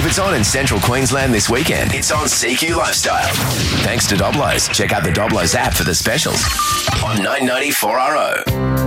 it's on in central Queensland this weekend, it's on CQ Lifestyle. Thanks to Doblos. Check out the Doblos app for the specials on 990 4RO.